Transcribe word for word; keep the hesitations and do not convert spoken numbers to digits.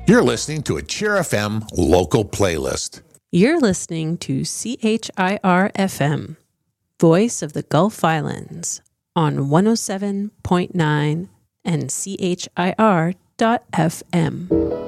You're listening to a Cheer F M local playlist. You're listening to C H I R F M, Voice of the Gulf Islands, on one oh seven point nine and C H I R dot F M.